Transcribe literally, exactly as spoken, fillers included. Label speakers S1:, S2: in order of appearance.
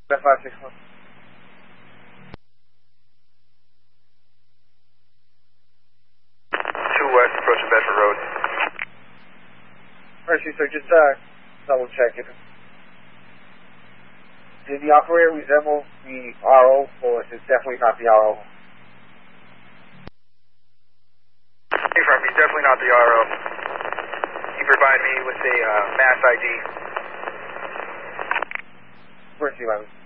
S1: five six one.
S2: two West, approaching Bedford Road.
S1: Mercy, sir, just uh, double check it. Did the operator resemble the R O, or is it definitely not the R O?
S2: Confirm, he's definitely not the R O. He provided me with a uh, mass I D.
S1: Mercy, eleven.